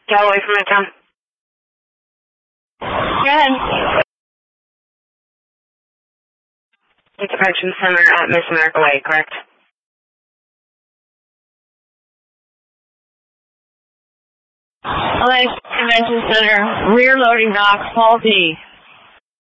Get away from it, Tom. Go ahead. The Convention Center at Miss America Way, correct? LA Convention Center, rear loading dock, faulty.